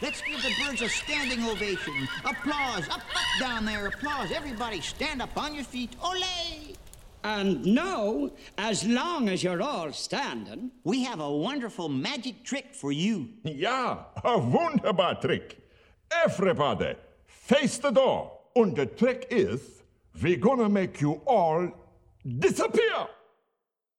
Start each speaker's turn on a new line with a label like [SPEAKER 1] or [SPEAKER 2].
[SPEAKER 1] Let's give the birds a standing ovation. Applause. Up down there. Applause. Everybody stand up on your feet. Ole!
[SPEAKER 2] And now, as long as you're all standing,
[SPEAKER 1] we have a wonderful magic trick for you.
[SPEAKER 3] Ja, a wunderbar trick. Everybody, face the door. And the trick is, we're gonna make you all disappear.